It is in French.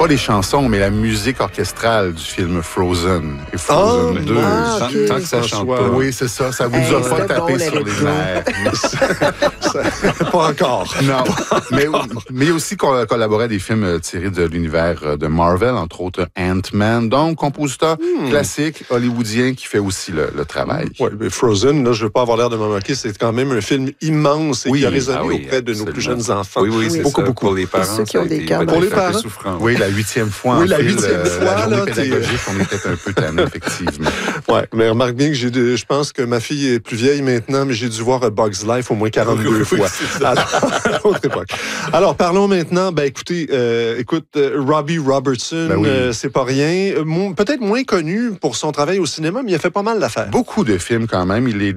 pas les chansons, mais la musique orchestrale du film Frozen. Et Frozen 2. Tant que ça chante pas. Oui, c'est ça. Ça vous a pas tapé sur les nerfs. Pas encore. Non. Mais aussi collaboré à des films tirés de l'univers de Marvel, entre autres Ant-Man. Donc, compositeur classique hollywoodien qui fait aussi le travail. Oui, mais Frozen, là, je veux pas avoir l'air de me moquer, c'est quand même un film immense et qui a résonné auprès de nos plus jeunes enfants. Oui, c'est beaucoup. Pour les parents, ceux qui ont des cœurs. Pour les parents. Souffrant. Oui, la 8e fois. Oui, la en fait, 8e fois, la journée là, pédagogique, on était un peu tanné, effectivement. Oui, mais remarque bien que je pense que ma fille est plus vieille maintenant, mais j'ai dû voir A Bug's Life au moins 42 fois. À l'autre époque. Alors, parlons maintenant, écoutez, Robbie Robertson, c'est pas rien. Peut-être moins connu pour son travail au cinéma, mais il a fait pas mal d'affaires. Beaucoup de films quand même. Il est